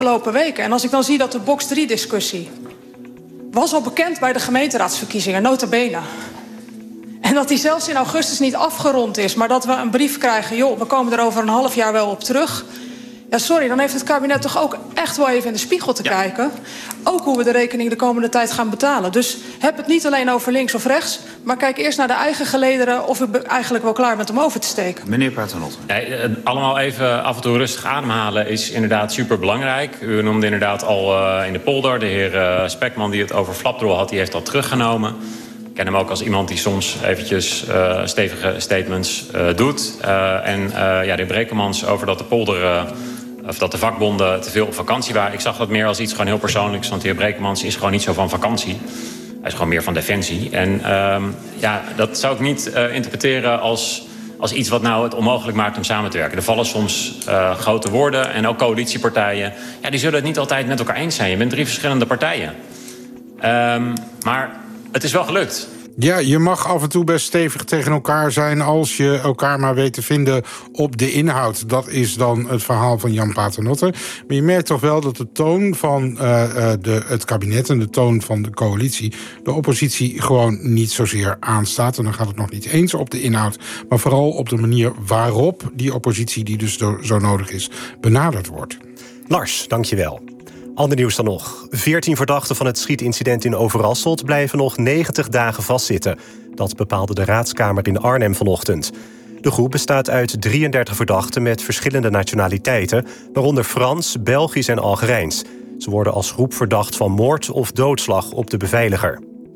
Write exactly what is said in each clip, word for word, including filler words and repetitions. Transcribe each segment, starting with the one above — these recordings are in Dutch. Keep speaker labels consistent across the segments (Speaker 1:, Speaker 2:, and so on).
Speaker 1: afgelopen weken. En als ik dan zie dat de box drie discussie was al bekend bij de gemeenteraadsverkiezingen, nota bene. En dat die zelfs in augustus niet afgerond is, maar dat we een brief krijgen, joh, we komen er over een half jaar wel op terug. Ja, sorry, dan heeft het kabinet toch ook echt wel even in de spiegel te ja. kijken. Ook hoe we de rekening de komende tijd gaan betalen. Dus heb het niet alleen over links of rechts, maar kijk eerst naar de eigen gelederen of u eigenlijk wel klaar bent om over te steken.
Speaker 2: Meneer Paternotte.
Speaker 3: Nee, allemaal even af en toe rustig ademhalen is inderdaad superbelangrijk. U noemde inderdaad al uh, in de polder, de heer uh, Spekman die het over flapdrol had, die heeft dat teruggenomen. Ik ken hem ook als iemand die soms eventjes uh, stevige statements uh, doet. Uh, en uh, ja, de heer Brekemans over dat de polder, uh, of dat de vakbonden te veel op vakantie waren. Ik zag dat meer als iets gewoon heel persoonlijks, want de heer Brekemans is gewoon niet zo van vakantie. Hij is gewoon meer van defensie. En uh, ja, dat zou ik niet uh, interpreteren als, als iets wat nou het onmogelijk maakt om samen te werken. Er vallen soms uh, grote woorden en ook coalitiepartijen. Ja, die zullen het niet altijd met elkaar eens zijn. Je bent drie verschillende partijen. Um, maar het is wel gelukt.
Speaker 4: Ja, je mag af en toe best stevig tegen elkaar zijn als je elkaar maar weet te vinden op de inhoud. Dat is dan het verhaal van Jan Paternotte. Maar je merkt toch wel dat de toon van uh, de, het kabinet en de toon van de coalitie, de oppositie gewoon niet zozeer aanstaat. En dan gaat het nog niet eens op de inhoud, maar vooral op de manier waarop die oppositie, die dus zo nodig is, benaderd wordt.
Speaker 5: Lars, dank je wel. Ander nieuws dan nog. veertien verdachten van het schietincident in Overasselt blijven nog negentig dagen vastzitten. Dat bepaalde de Raadskamer in Arnhem vanochtend. De groep bestaat uit drieëndertig verdachten met verschillende nationaliteiten, waaronder Frans, Belgisch en Algerijns. Ze worden als groep verdacht van moord of doodslag op de beveiliger.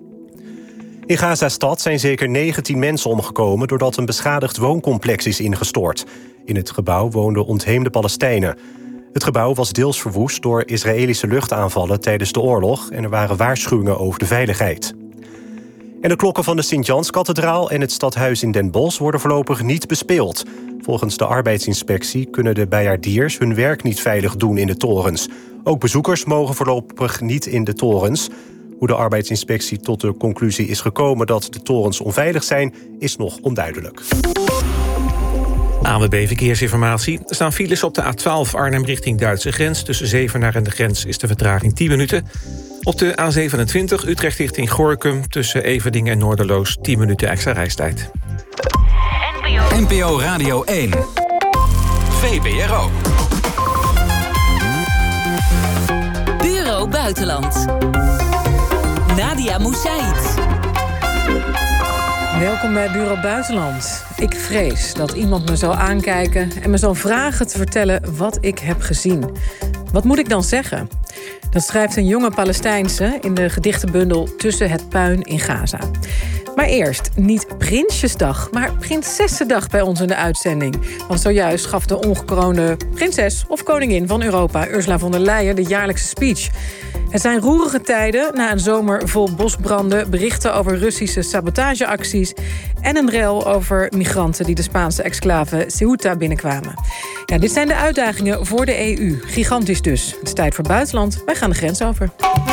Speaker 5: In Gaza-stad zijn zeker negentien mensen omgekomen doordat een beschadigd wooncomplex is ingestort. In het gebouw woonden ontheemde Palestijnen. Het gebouw was deels verwoest door Israëlische luchtaanvallen tijdens de oorlog en er waren waarschuwingen over de veiligheid. En de klokken van de Sint-Janskathedraal en het stadhuis in Den Bosch worden voorlopig niet bespeeld. Volgens de arbeidsinspectie kunnen de bijaardiers hun werk niet veilig doen in de torens. Ook bezoekers mogen voorlopig niet in de torens. Hoe de arbeidsinspectie tot de conclusie is gekomen dat de torens onveilig zijn, is nog onduidelijk.
Speaker 6: A N W B Verkeersinformatie. Er staan files op de A twaalf Arnhem richting Duitse grens. Tussen Zevenaar en de grens is de vertraging tien minuten. Op de A zevenentwintig Utrecht richting Gorinchem tussen Everdingen en Noorderloos tien minuten extra reistijd.
Speaker 7: N P O Radio één. V P R O.
Speaker 8: Bureau Buitenland. Nadia Moussaïd.
Speaker 9: Welkom bij Bureau Buitenland. Ik vrees dat iemand me zal aankijken en me zal vragen te vertellen wat ik heb gezien. Wat moet ik dan zeggen? Dat schrijft een jonge Palestijnse in de gedichtenbundel Tussen het puin in Gaza. Maar eerst niet Prinsjesdag, maar Prinsessendag bij ons in de uitzending. Want zojuist gaf de ongekroonde prinses of koningin van Europa, Ursula von der Leyen, de jaarlijkse speech. Het zijn roerige tijden na een zomer vol bosbranden, berichten over Russische sabotageacties en een rel over migranten die de Spaanse exclave Ceuta binnenkwamen. Ja, dit zijn de uitdagingen voor de E U. Gigantisch dus. Het is tijd voor buitenland. Wij gaan de grens over.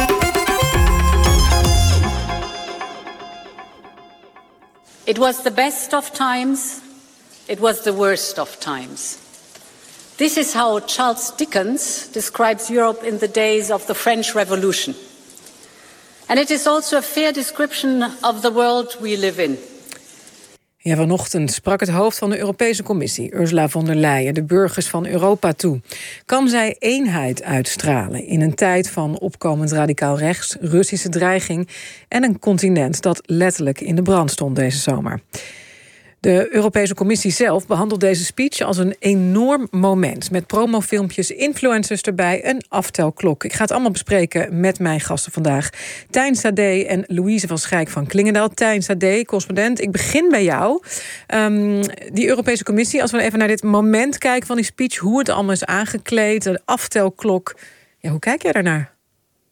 Speaker 10: It was the best of times. It was the worst of times. This is how Charles Dickens describes Europe in the days of the French Revolution. And it is also a fair description of the world we live in.
Speaker 9: Ja, vanochtend sprak het hoofd van de Europese Commissie, Ursula von der Leyen, de burgers van Europa toe. Kan zij eenheid uitstralen in een tijd van opkomend radicaal rechts, Russische dreiging en een continent dat letterlijk in de brand stond deze zomer? De Europese Commissie zelf behandelt deze speech als een enorm moment. Met promofilmpjes, influencers erbij, een aftelklok. Ik ga het allemaal bespreken met mijn gasten vandaag. Tijn Sade en Louise van Schijk van Klingendaal. Tijn Sade, correspondent. Ik begin bij jou. Um, die Europese Commissie, als we even naar dit moment kijken van die speech, hoe het allemaal is aangekleed, de aftelklok. Ja, hoe kijk jij daarnaar?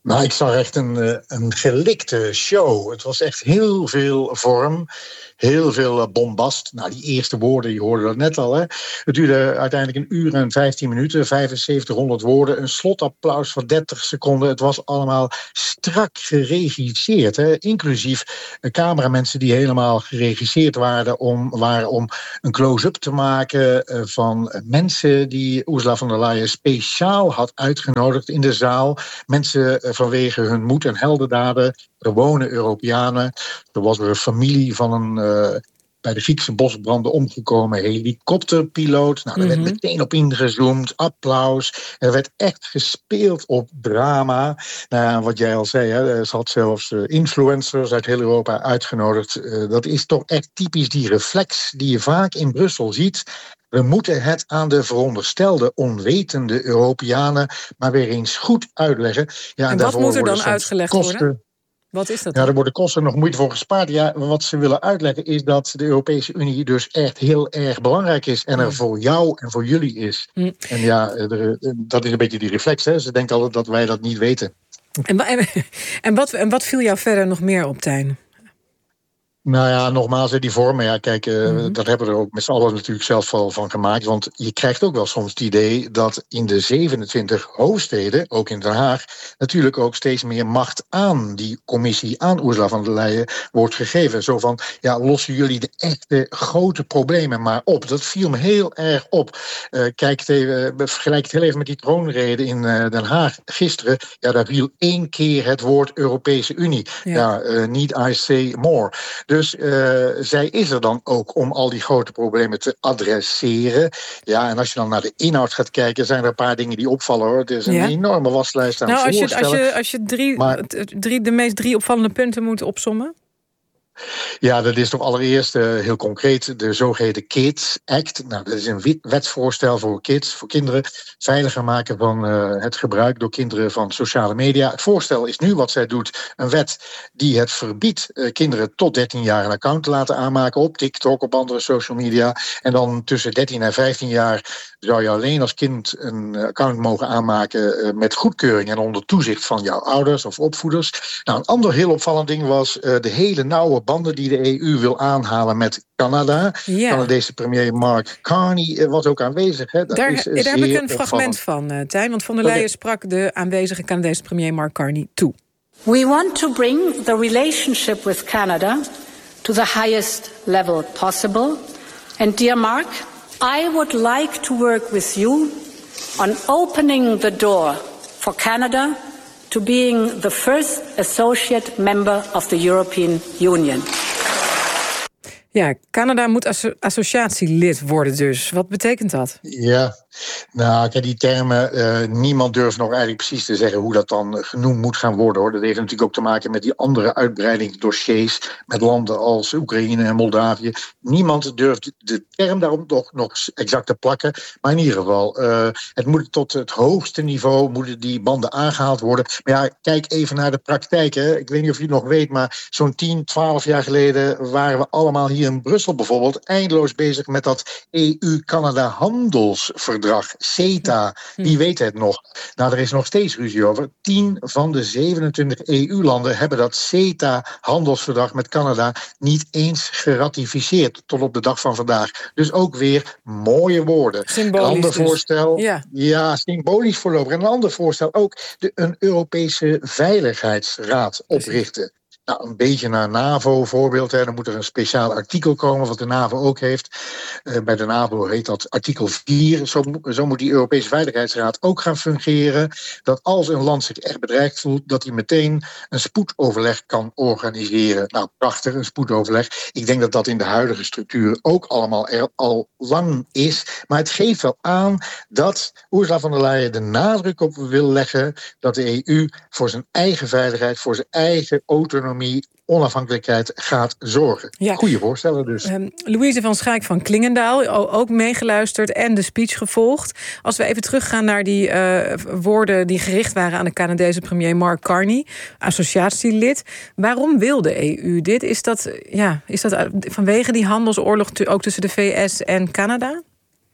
Speaker 2: Nou, ik zag echt een, een gelikte show. Het was echt heel veel vorm. Heel veel bombast. Nou, die eerste woorden, je hoorde dat net al. Hè. Het duurde uiteindelijk een uur en vijftien minuten. vijfenzeventighonderd woorden. Een slotapplaus van dertig seconden. Het was allemaal strak geregisseerd. Hè. Inclusief cameramensen die helemaal geregisseerd waren om, waren om een close-up te maken van mensen die Ursula von der Leyen speciaal had uitgenodigd in de zaal. Mensen vanwege hun moed en heldendaden. Gewone Europeanen. Er was er een familie van een uh, bij de Griekse bosbranden omgekomen helikopterpiloot. Nou, daar mm-hmm. werd meteen op ingezoomd. Applaus. Er werd echt gespeeld op drama. Nou, wat jij al zei, hè, ze had zelfs uh, influencers uit heel Europa uitgenodigd. Uh, dat is toch echt typisch die reflex die je vaak in Brussel ziet. We moeten het aan de veronderstelde onwetende Europeanen maar weer eens goed uitleggen. Ja,
Speaker 9: en, en wat moet er dan uitgelegd
Speaker 2: kosten,
Speaker 9: worden? Wat is dat?
Speaker 2: Ja, er worden kosten nog moeite voor gespaard. Ja, wat ze willen uitleggen is dat de Europese Unie dus echt heel erg belangrijk is. En er voor jou en voor jullie is. Mm. En ja, er, dat is een beetje die reflex. Hè. Ze denken altijd dat wij dat niet weten.
Speaker 9: En, en, en, wat, en wat viel jou verder nog meer op, Tijn?
Speaker 2: Nou ja, nogmaals, die vormen. Ja, kijk, uh, mm-hmm. dat hebben we er ook met z'n allen natuurlijk zelf wel van gemaakt. Want je krijgt ook wel soms het idee dat in de zevenentwintig hoofdsteden, ook in Den Haag, natuurlijk ook steeds meer macht aan die commissie, aan Ursula von der Leyen, wordt gegeven. Zo van, ja, lossen jullie de echte grote problemen maar op. Dat viel me heel erg op. Uh, kijk het even, vergelijk het heel even met die troonrede in uh, Den Haag gisteren. Ja, daar viel één keer het woord Europese Unie. Ja, ja uh, need I say more. Dus uh, zij is er dan ook om al die grote problemen te adresseren. Ja, en als je dan naar de inhoud gaat kijken, zijn er een paar dingen die opvallen, hoor. Het is een ja. enorme waslijst aan
Speaker 9: nou,
Speaker 2: voorstellen.
Speaker 9: Als je, als je, als je drie, maar, drie, de meest drie opvallende punten moet opsommen?
Speaker 2: Ja, dat is toch allereerst uh, heel concreet de zogeheten Kids Act. Nou, dat is een wetsvoorstel voor kids, voor kinderen. Veiliger maken van uh, het gebruik door kinderen van sociale media. Het voorstel is nu wat zij doet, een wet die het verbiedt uh, kinderen tot dertien jaar een account te laten aanmaken op TikTok, op andere social media. En dan tussen dertien en vijftien jaar zou je alleen als kind een account mogen aanmaken uh, met goedkeuring en onder toezicht van jouw ouders of opvoeders. Nou, een ander heel opvallend ding was uh, de hele nauwe banden die de E U wil aanhalen met Canada. Ja. Canadese premier Mark Carney was ook aanwezig. Hè. Dat
Speaker 9: daar
Speaker 2: is,
Speaker 9: daar heb ik een fragment van, uh, Tijn. Want von der Leyen okay. sprak de aanwezige Canadese premier Mark Carney toe.
Speaker 10: We want to bring the relationship with Canada to the highest level possible. And dear Mark, I would like to work with you on opening the door for Canada to being the first associate member of the European Union.
Speaker 9: Ja, Canada moet asso- associatielid worden dus. Wat betekent dat?
Speaker 2: Ja, nou, kijk, die termen, uh, niemand durft nog eigenlijk precies te zeggen hoe dat dan genoemd moet gaan worden, hoor. Dat heeft natuurlijk ook te maken met die andere uitbreidingsdossiers met landen als Oekraïne en Moldavië. Niemand durft de term daarom toch nog exact te plakken. Maar in ieder geval, uh, het moet tot het hoogste niveau moeten die banden aangehaald worden. Maar ja, kijk even naar de praktijk, hè. Ik weet niet of je het nog weet, maar zo'n tien, twaalf jaar geleden waren we allemaal hier in Brussel bijvoorbeeld eindeloos bezig met dat E U-Canada-handelsverdrag, CETA. Wie weet het nog? Nou, er is nog steeds ruzie over. tien van de zevenentwintig E U-landen hebben dat CETA-handelsverdrag met Canada niet eens geratificeerd tot op de dag van vandaag. Dus ook weer mooie woorden.
Speaker 9: Symbolisch
Speaker 2: een ander
Speaker 9: dus.
Speaker 2: voorstel,
Speaker 9: ja.
Speaker 2: ja, symbolisch voorlopig. En een ander voorstel ook de, een Europese Veiligheidsraad oprichten. Nou, een beetje naar NAVO-voorbeeld. Hè. Dan moet er een speciaal artikel komen, wat de NAVO ook heeft. Uh, bij de NAVO heet dat artikel vier. Zo, zo moet die Europese Veiligheidsraad ook gaan fungeren. Dat als een land zich echt bedreigd voelt, dat hij meteen een spoedoverleg kan organiseren. Nou, prachtig, een spoedoverleg. Ik denk dat dat in de huidige structuur ook allemaal er al lang is. Maar het geeft wel aan dat Ursula von der Leyen de nadruk op wil leggen dat de E U voor zijn eigen veiligheid, voor zijn eigen autonomie, onafhankelijkheid gaat zorgen. Ja. Goeie voorstellen dus.
Speaker 9: Um, Louise van Schaik van Klingendaal, ook meegeluisterd en de speech gevolgd. Als we even teruggaan naar die uh, woorden die gericht waren aan de Canadese premier Mark Carney, associatielid. Waarom wil de E U dit? Is dat, ja, is dat vanwege die handelsoorlog ook tussen de V S en Canada?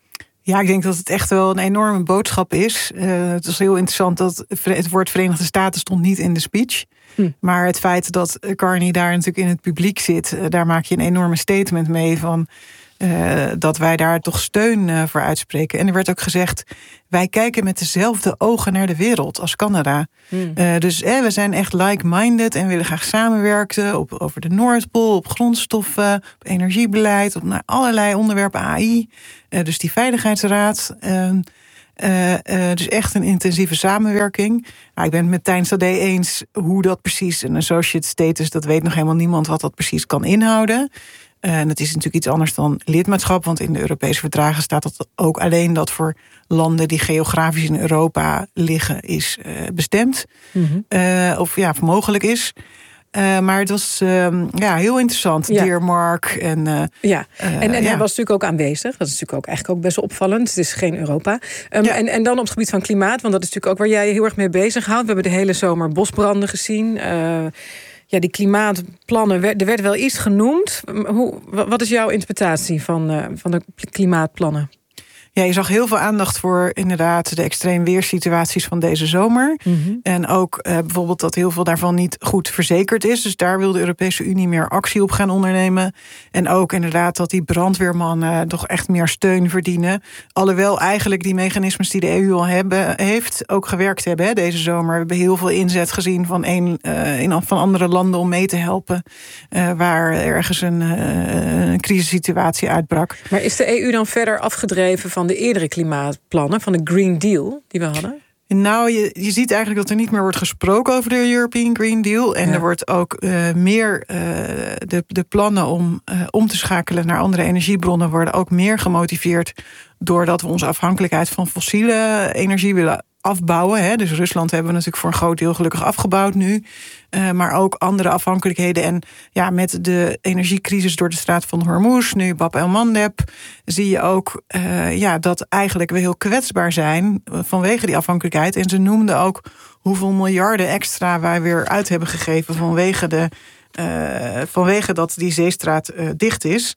Speaker 11: Ja, ik denk dat het echt wel een enorme boodschap is. Uh, het was heel interessant dat het woord Verenigde Staten stond niet in de speech. Hm. Maar het feit dat Carney daar natuurlijk in het publiek zit, uh, daar maak je een enorme statement mee van uh, dat wij daar toch steun uh, voor uitspreken. En er werd ook gezegd, wij kijken met dezelfde ogen naar de wereld als Canada. Hm. Uh, dus eh, we zijn echt like-minded en willen graag samenwerken op, over de Noordpool, op grondstoffen, op energiebeleid, op nou, allerlei onderwerpen, A I. Uh, dus die Veiligheidsraad. Uh, uh, uh, dus echt een intensieve samenwerking. Nou, ik ben het met Tijn Sade eens hoe dat precies, een associate status, dat weet nog helemaal niemand wat dat precies kan inhouden. Uh, en het is natuurlijk iets anders dan lidmaatschap, want in de Europese verdragen staat dat ook alleen dat voor landen die geografisch in Europa liggen is uh, bestemd. Mm-hmm. Uh, of ja, of mogelijk is. Uh, maar het was uh, ja, heel interessant. Ja. Dear Mark. En, uh,
Speaker 9: ja. en, en hij ja. was natuurlijk ook aanwezig. Dat is natuurlijk ook eigenlijk ook best wel opvallend. Het is geen Europa. Um, ja. en, en dan op het gebied van klimaat, want dat is natuurlijk ook waar jij je heel erg mee bezighoudt. We hebben de hele zomer bosbranden gezien. Uh, ja, die klimaatplannen, er werd wel iets genoemd. Hoe, wat is jouw interpretatie van, uh, van de klimaatplannen?
Speaker 11: Ja, je zag heel veel aandacht voor inderdaad de extreem weersituaties van deze zomer. Mm-hmm. En ook uh, bijvoorbeeld dat heel veel daarvan niet goed verzekerd is. Dus daar wil de Europese Unie meer actie op gaan ondernemen. En ook inderdaad dat die brandweermannen uh, toch echt meer steun verdienen. Alhoewel eigenlijk die mechanismes die de E U al hebben, heeft ook gewerkt hebben hè, deze zomer. We hebben heel veel inzet gezien van, een, uh, in, van andere landen om mee te helpen. Uh, waar ergens een, uh, een crisissituatie uitbrak.
Speaker 9: Maar is de E U dan verder afgedreven van de eerdere klimaatplannen, van de Green Deal die we hadden?
Speaker 11: Nou, je, je ziet eigenlijk dat er niet meer wordt gesproken over de European Green Deal. En ja. er wordt ook uh, meer, uh, de, de plannen om uh, om te schakelen naar andere energiebronnen worden ook meer gemotiveerd doordat we onze afhankelijkheid van fossiele energie willen afbouwen. Hè. Dus Rusland hebben we natuurlijk voor een groot deel gelukkig afgebouwd nu. Uh, maar ook andere afhankelijkheden. En ja, met de energiecrisis door de straat van Hormuz, nu Bab el-Mandeb, zie je ook uh, ja, dat eigenlijk we heel kwetsbaar zijn vanwege die afhankelijkheid. En ze noemden ook hoeveel miljarden extra wij weer uit hebben gegeven vanwege, de, uh, vanwege dat die zeestraat uh, dicht is.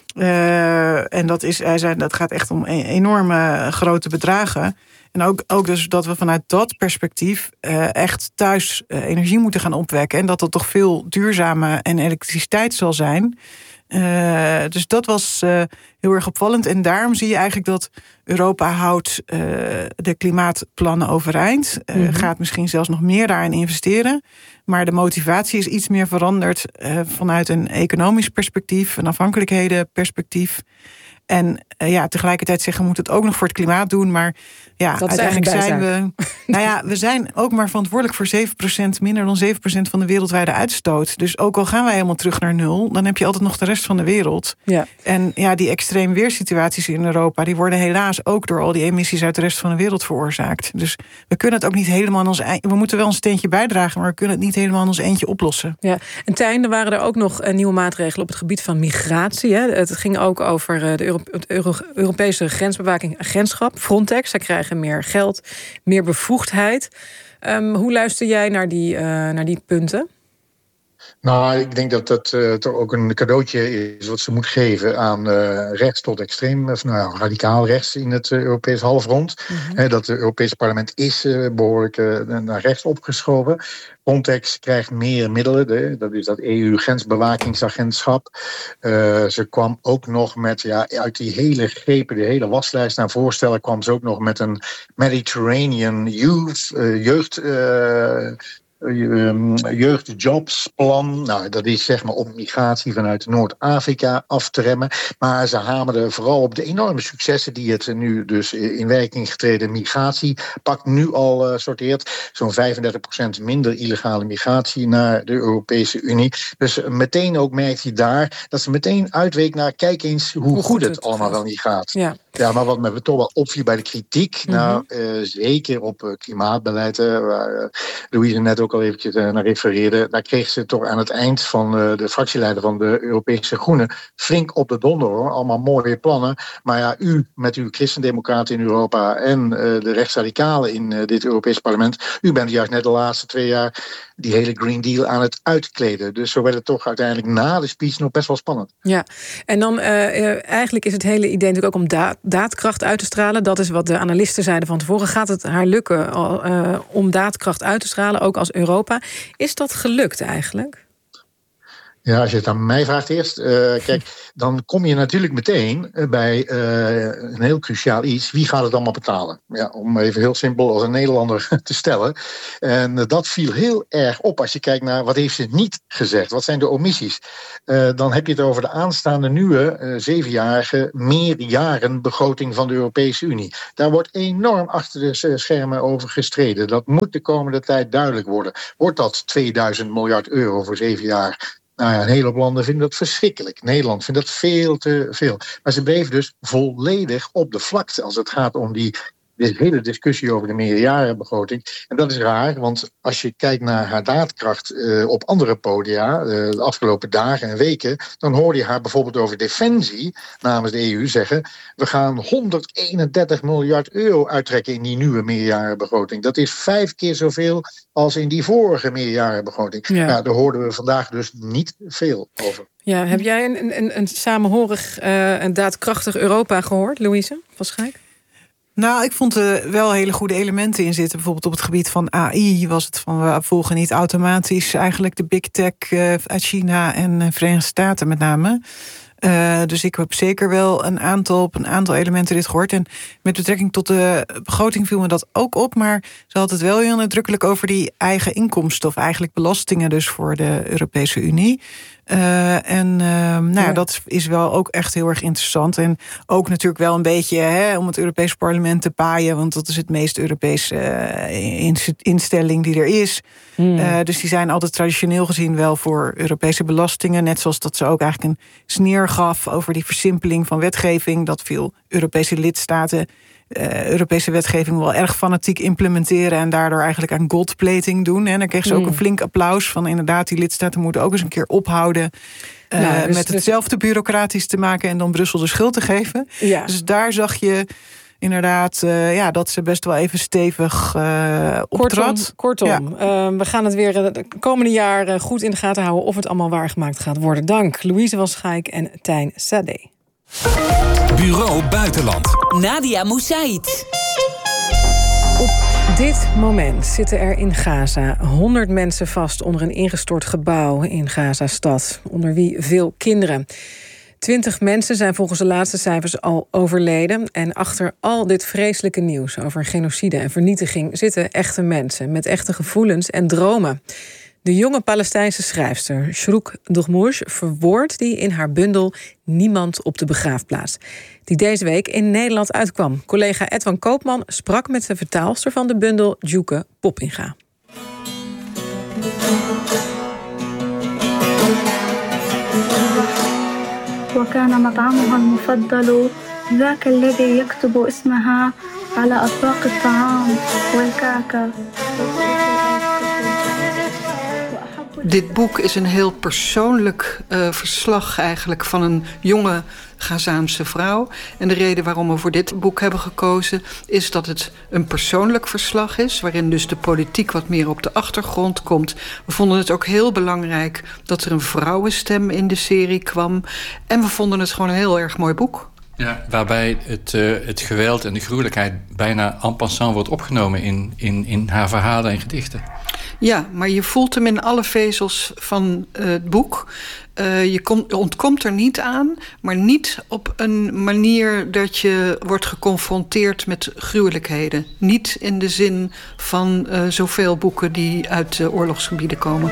Speaker 11: Uh, en dat, is, hij zei, dat gaat echt om enorme grote bedragen. En ook, ook dus dat we vanuit dat perspectief uh, echt thuis uh, energie moeten gaan opwekken. En dat dat toch veel duurzame en elektriciteit zal zijn. Uh, dus dat was uh, heel erg opvallend. En daarom zie je eigenlijk dat Europa houdt uh, de klimaatplannen overeind. Uh, mm-hmm. Gaat misschien zelfs nog meer daarin investeren. Maar de motivatie is iets meer veranderd uh, vanuit een economisch perspectief, een afhankelijkheden-perspectief. En uh, ja, tegelijkertijd zeggen we moeten het ook nog voor het klimaat doen. Maar ja,
Speaker 9: dat
Speaker 11: uiteindelijk zijn we.
Speaker 9: we...
Speaker 11: Nou ja, we zijn ook maar verantwoordelijk voor zeven procent, minder dan zeven procent van de wereldwijde uitstoot. Dus ook al gaan wij helemaal terug naar nul, dan heb je altijd nog de rest van de wereld.
Speaker 9: Ja.
Speaker 11: En ja, die extreem weersituaties in Europa, die worden helaas ook door al die emissies uit de rest van de wereld veroorzaakt. Dus we kunnen het ook niet helemaal aan ons eindje. We moeten wel een steentje bijdragen, maar we kunnen het niet helemaal aan ons eentje oplossen.
Speaker 9: Ja. En Tijn, er waren er ook nog nieuwe maatregelen op het gebied van migratie. Hè? Het ging ook over de Euro- het Euro- Europese grensbewaking agentschap, Frontex. Zij krijgen meer geld, meer bevoegdheid. Um, hoe luister jij naar die, uh, naar die punten?
Speaker 2: Nou, ik denk dat dat uh, toch ook een cadeautje is wat ze moet geven aan uh, rechts tot extreem, of nou ja, radicaal rechts in het uh, Europees halfrond. Mm-hmm. He, dat het Europese parlement is uh, behoorlijk uh, naar rechts opgeschoven. Frontex krijgt meer middelen, de, dat is dat E U-grensbewakingsagentschap. Uh, ze kwam ook nog met, ja, uit die hele grepen, die hele waslijst aan voorstellen, kwam ze ook nog met een Mediterranean Youth, uh, jeugd... Uh, jeugdjobsplan. Nou, dat is zeg maar om migratie vanuit Noord-Afrika af te remmen. Maar ze hamerden vooral op de enorme successen die het nu dus in werking getreden migratiepact nu al uh, sorteert. Zo'n vijfendertig procent minder illegale migratie naar de Europese Unie. Dus meteen ook merkt hij daar dat ze meteen uitweek naar kijk eens hoe, hoe goed, goed het, het allemaal wel niet gaat.
Speaker 9: Ja.
Speaker 2: Ja, maar wat me toch wel opviel bij de kritiek, mm-hmm. nou, uh, zeker op uh, klimaatbeleid, uh, waar uh, Louise net ook al eventjes uh, naar refereerde, daar kreeg ze toch aan het eind van uh, de fractieleider van de Europese Groenen flink op de donder, hoor. Allemaal mooie plannen. Maar ja, u met uw christendemocraten in Europa en uh, de rechtsradicalen in uh, dit Europees parlement, u bent juist net de laatste twee jaar die hele Green Deal aan het uitkleden. Dus zo werd het toch uiteindelijk na de speech nog best wel spannend.
Speaker 9: Ja, en dan uh, uh, eigenlijk is het hele idee natuurlijk ook om da- daadkracht uit te stralen. Dat is wat de analisten zeiden van tevoren. Gaat het haar lukken uh, om daadkracht uit te stralen, ook als Europa? Is dat gelukt eigenlijk?
Speaker 2: Ja, als je het aan mij vraagt eerst. Uh, kijk, dan kom je natuurlijk meteen bij uh, een heel cruciaal iets. Wie gaat het allemaal betalen? Ja, om even heel simpel als een Nederlander te stellen. En uh, dat viel heel erg op als je kijkt naar wat heeft ze niet gezegd. Wat zijn de omissies? Uh, dan heb je het over de aanstaande nieuwe uh, zevenjarige meerjarenbegroting van de Europese Unie. Daar wordt enorm achter de schermen over gestreden. Dat moet de komende tijd duidelijk worden. Wordt dat tweeduizend miljard euro voor zeven jaar? Nou ja, een hele hoop landen vinden dat verschrikkelijk. Nederland vindt dat veel te veel. Maar ze bleef dus volledig op de vlakte als het gaat om die, die hele discussie over de meerjarenbegroting. En dat is raar, want als je kijkt naar haar daadkracht uh, op andere podia uh, de afgelopen dagen en weken, dan hoorde je haar bijvoorbeeld over defensie namens de E U zeggen: we gaan honderdeenendertig miljard euro uittrekken in die nieuwe meerjarenbegroting. Dat is vijf keer zoveel als in die vorige meerjarenbegroting. Ja. Nou, daar hoorden we vandaag dus niet veel over.
Speaker 9: Ja, heb jij een, een, een samenhorig en uh, daadkrachtig Europa gehoord, Louise van Schaik?
Speaker 11: Nou, ik vond er wel hele goede elementen in zitten. Bijvoorbeeld op het gebied van A I was het van we volgen niet automatisch eigenlijk de big tech uh, uit China en uh, Verenigde Staten met name. Uh, dus ik heb zeker wel een aantal, op een aantal elementen dit gehoord. En met betrekking tot de begroting viel me dat ook op. Maar ze had het wel heel nadrukkelijk over die eigen inkomsten, of eigenlijk belastingen dus voor de Europese Unie. Uh, en uh, nou ja, dat is wel ook echt heel erg interessant. En ook natuurlijk wel een beetje hè, om het Europese parlement te paaien, want dat is het meest Europese uh, instelling die er is. Hmm. Uh, dus die zijn altijd traditioneel gezien wel voor Europese belastingen. Net zoals dat ze ook eigenlijk een sneer gaf over die versimpeling van wetgeving. Dat veel Europese lidstaten Uh, Europese wetgeving wel erg fanatiek implementeren en daardoor eigenlijk aan goldplating doen. En dan kreeg ze ook een flink applaus van inderdaad, die lidstaten moeten ook eens een keer ophouden uh, nou, dus, met hetzelfde bureaucratisch te maken en dan Brussel de schuld te geven. Ja. Dus daar zag je inderdaad uh, ja, dat ze best wel even stevig uh, optrad.
Speaker 9: Kortom, kortom ja. uh, we gaan het weer het komende jaar uh, goed in de gaten houden of het allemaal waargemaakt gaat worden. Dank Louise van Schaik en Tijn Sade.
Speaker 7: Bureau Buitenland.
Speaker 8: Nadia Moussaïd.
Speaker 9: Op dit moment zitten er in Gaza honderd mensen vast onder een ingestort gebouw in Gaza-stad, onder wie veel kinderen. Twintig mensen zijn volgens de laatste cijfers al overleden. En achter al dit vreselijke nieuws over genocide en vernietiging zitten echte mensen met echte gevoelens en dromen. De jonge Palestijnse schrijfster Shrouk Dougmouche verwoordt die in haar bundel Niemand op de begraafplaats, die deze week in Nederland uitkwam. Collega Edwan Koopman sprak met de vertaalster van de bundel, Djoeke Poppinga.
Speaker 12: وكان مطعمها المفضل ذاك الذي يكتب اسمها على أطباق الطعام والكعكة.
Speaker 13: Dit boek is een heel persoonlijk uh, verslag eigenlijk van een jonge Gazaanse vrouw. En de reden waarom we voor dit boek hebben gekozen is dat het een persoonlijk verslag is, waarin dus de politiek wat meer op de achtergrond komt. We vonden het ook heel belangrijk dat er een vrouwenstem in de serie kwam. En we vonden het gewoon een heel erg mooi boek.
Speaker 14: Ja, waarbij het, uh, het geweld en de gruwelijkheid bijna en passant wordt opgenomen in, in, in haar verhalen en gedichten.
Speaker 13: Ja, maar je voelt hem in alle vezels van uh, het boek. Uh, je komt, ontkomt er niet aan, maar niet op een manier dat je wordt geconfronteerd met gruwelijkheden. Niet in de zin van uh, zoveel boeken die uit uh, oorlogsgebieden komen.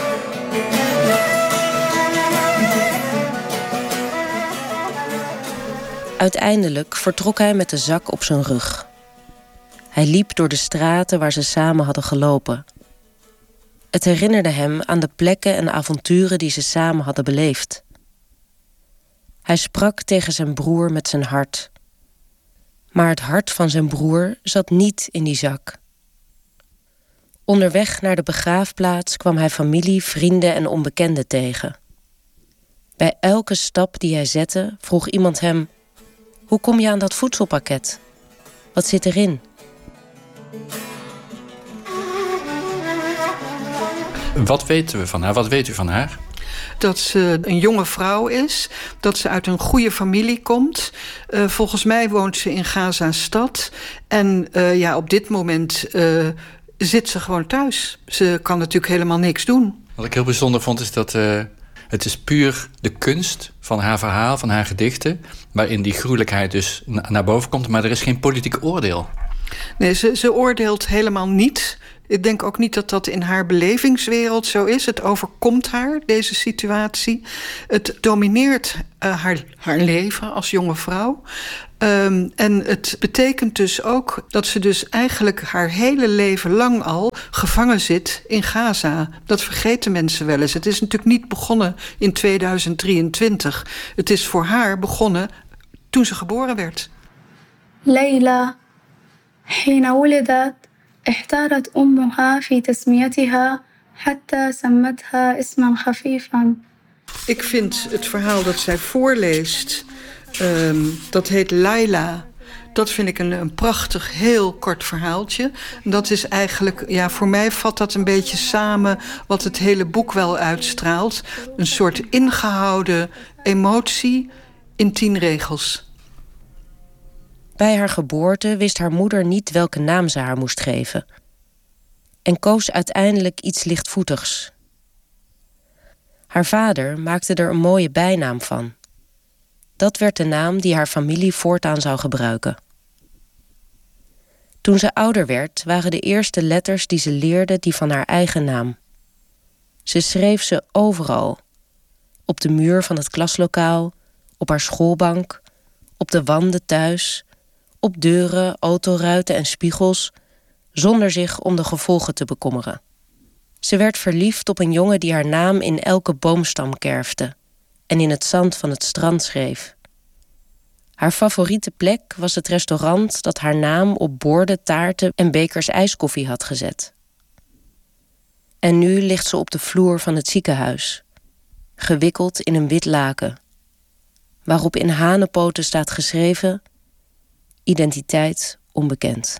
Speaker 15: Uiteindelijk vertrok hij met de zak op zijn rug. Hij liep door de straten waar ze samen hadden gelopen. Het herinnerde hem aan de plekken en avonturen die ze samen hadden beleefd. Hij sprak tegen zijn broer met zijn hart. Maar het hart van zijn broer zat niet in die zak. Onderweg naar de begraafplaats kwam hij familie, vrienden en onbekenden tegen. Bij elke stap die hij zette vroeg iemand hem: hoe kom je aan dat voedselpakket? Wat zit erin?
Speaker 14: Wat weten we van haar? Wat weet u van haar?
Speaker 13: dat ze een jonge vrouw is, dat ze uit een goede familie komt. Uh, volgens mij woont ze in Gaza-stad. En uh, ja, op dit moment uh, zit ze gewoon thuis. Ze kan natuurlijk helemaal niks doen.
Speaker 14: Wat ik heel bijzonder vond is dat uh, het is puur de kunst van haar verhaal, van haar gedichten, waarin die gruwelijkheid dus na- naar boven komt, maar er is geen politiek oordeel.
Speaker 13: Nee, ze, ze oordeelt helemaal niet. Ik denk ook niet dat dat in haar belevingswereld zo is. Het overkomt haar, deze situatie. Het domineert uh, haar, haar leven als jonge vrouw. Um, en het betekent dus ook dat ze dus eigenlijk haar hele leven lang al gevangen zit in Gaza. Dat vergeten mensen wel eens. Het is natuurlijk niet begonnen in tweeduizend drieëntwintig. Het is voor haar begonnen toen ze geboren werd.
Speaker 12: Leila, حين ولدت احتارت أمها في تسميتها حتى سمتها اسما خفيفا.
Speaker 13: Ik vind het verhaal dat zij voorleest, um, dat heet Laila. Dat vind ik een, een prachtig, heel kort verhaaltje. Dat is eigenlijk, ja, voor mij vat dat een beetje samen wat het hele boek wel uitstraalt. Een soort ingehouden emotie in tien regels.
Speaker 15: Bij haar geboorte wist haar moeder niet welke naam ze haar moest geven. En koos uiteindelijk iets lichtvoetigs. Haar vader maakte er een mooie bijnaam van. Dat werd de naam die haar familie voortaan zou gebruiken. Toen ze ouder werd, waren de eerste letters die ze leerde die van haar eigen naam. Ze schreef ze overal. Op de muur van het klaslokaal, op haar schoolbank, op de wanden thuis, op deuren, autoruiten en spiegels, zonder zich om de gevolgen te bekommeren. Ze werd verliefd op een jongen die haar naam in elke boomstam kerfde en in het zand van het strand schreef. Haar favoriete plek was het restaurant dat haar naam op borden, taarten en bekers ijskoffie had gezet. En nu ligt ze op de vloer van het ziekenhuis, gewikkeld in een wit laken, waarop in hanenpoten staat geschreven: identiteit onbekend.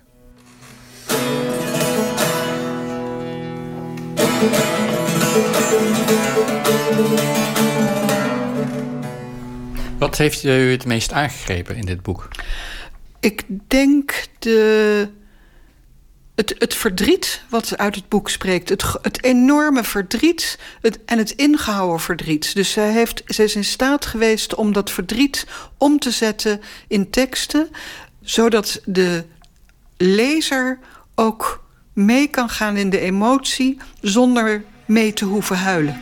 Speaker 14: Wat heeft u het meest aangegrepen in dit boek?
Speaker 13: Ik denk de, het, het verdriet wat uit het boek spreekt. Het, het enorme verdriet het, en het ingehouden verdriet. Dus zij, heeft, zij is in staat geweest om dat verdriet om te zetten in teksten, zodat de lezer ook mee kan gaan in de emotie zonder mee te hoeven huilen.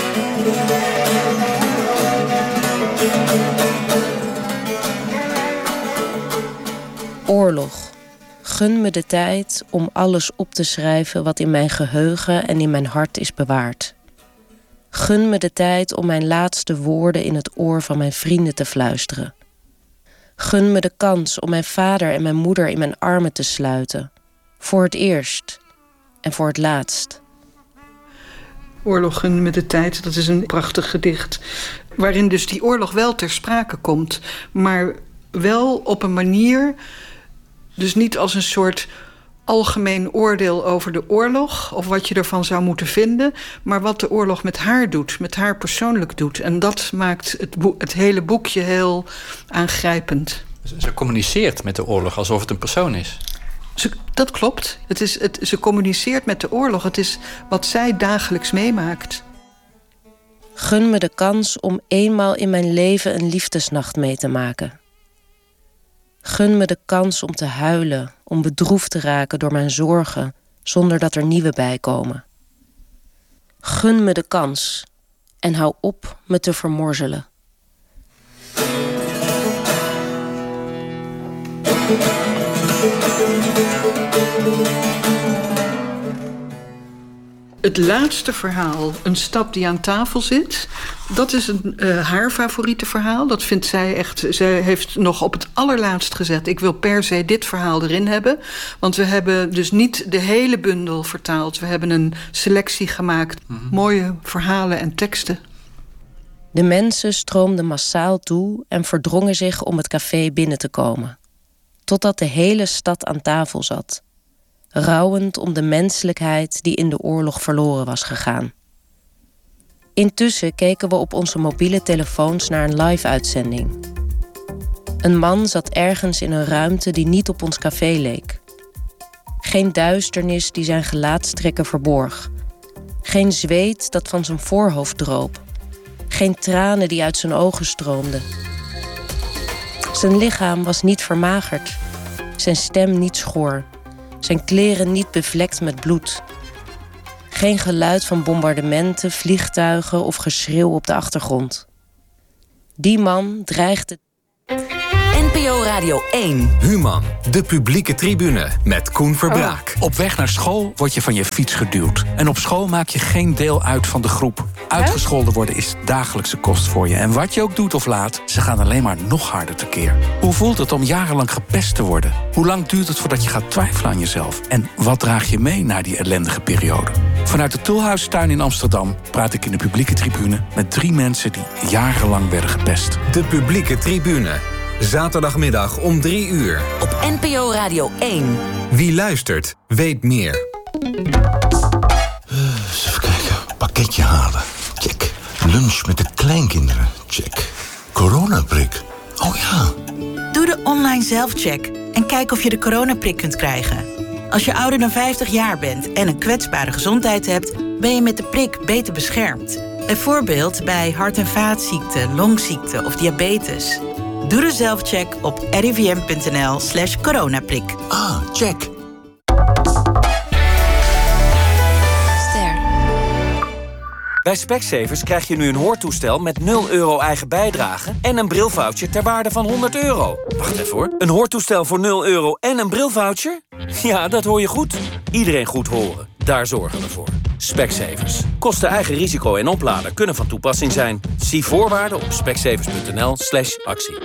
Speaker 15: Oorlog. Gun me de tijd om alles op te schrijven wat in mijn geheugen en in mijn hart is bewaard. Gun me de tijd om mijn laatste woorden in het oor van mijn vrienden te fluisteren. Gun me de kans om mijn vader en mijn moeder in mijn armen te sluiten. Voor het eerst en voor het laatst.
Speaker 13: Oorlog gun me de tijd, dat is een prachtig gedicht. Waarin dus die oorlog wel ter sprake komt, maar wel op een manier, dus niet als een soort algemeen oordeel over de oorlog of wat je ervan zou moeten vinden, maar wat de oorlog met haar doet, met haar persoonlijk doet. En dat maakt het, boek, het hele boekje heel aangrijpend.
Speaker 14: Ze communiceert met de oorlog alsof het een persoon is.
Speaker 13: Ze, dat klopt. Het is, het, ze communiceert met de oorlog. Het is wat zij dagelijks meemaakt.
Speaker 15: Gun me de kans om eenmaal in mijn leven een liefdesnacht mee te maken. Gun me de kans om te huilen, om bedroefd te raken door mijn zorgen, zonder dat er nieuwe bij komen. Gun me de kans en hou op me te vermorzelen.
Speaker 13: Het laatste verhaal, Een stad die aan tafel zit, dat is een, uh, haar favoriete verhaal. Dat vindt zij echt. Zij heeft nog op het allerlaatst gezet: ik wil per se dit verhaal erin hebben. Want we hebben dus niet de hele bundel vertaald. We hebben een selectie gemaakt. Mm-hmm. Mooie verhalen en teksten.
Speaker 15: De mensen stroomden massaal toe en verdrongen zich om het café binnen te komen. Totdat de hele stad aan tafel zat. Rouwend om de menselijkheid die in de oorlog verloren was gegaan. Intussen keken we op onze mobiele telefoons naar een live-uitzending. Een man zat ergens in een ruimte die niet op ons café leek. Geen duisternis die zijn gelaatstrekken verborg. Geen zweet dat van zijn voorhoofd droop. Geen tranen die uit zijn ogen stroomden. Zijn lichaam was niet vermagerd. Zijn stem niet schor. Zijn kleren niet bevlekt met bloed. Geen geluid van bombardementen, vliegtuigen of geschreeuw op de achtergrond. Die man dreigde...
Speaker 7: N P O Radio één. Human, de publieke tribune met Koen Verbraak.
Speaker 16: Oh. Op weg naar school word je van je fiets geduwd. En op school maak je geen deel uit van de groep. Uitgescholden worden is dagelijkse kost voor je. En wat je ook doet of laat, ze gaan alleen maar nog harder tekeer. Hoe voelt het om jarenlang gepest te worden? Hoe lang duurt het voordat je gaat twijfelen aan jezelf? En wat draag je mee na die ellendige periode? Vanuit de Tulhuistuin in Amsterdam praat ik in de publieke tribune met drie mensen die jarenlang werden gepest.
Speaker 7: De publieke tribune. Zaterdagmiddag om drie uur. Op N P O Radio één. Wie luistert, weet meer.
Speaker 17: Uh, eens even kijken. Pakketje halen. Check. Lunch met de kleinkinderen. Check. Coronaprik. Oh ja.
Speaker 18: Doe de online zelfcheck en kijk of je de coronaprik kunt krijgen. Als je ouder dan vijftig jaar bent en een kwetsbare gezondheid hebt, ben je met de prik beter beschermd. Bijvoorbeeld bij hart- en vaatziekten, longziekten of diabetes. Doe de zelfcheck op rivm.nl slash coronaprik.
Speaker 17: Ah, check.
Speaker 19: Ster. Bij Specsavers krijg je nu een hoortoestel met nul euro eigen bijdrage en een brilvoucher ter waarde van honderd euro. Wacht even hoor. Een hoortoestel voor nul euro en een brilvoucher? Ja, dat hoor je goed. Iedereen goed horen. Daar zorgen we voor. Specsavers. Kosten eigen risico en oplader kunnen van toepassing zijn. Zie voorwaarden op specsavers.nl slash actie.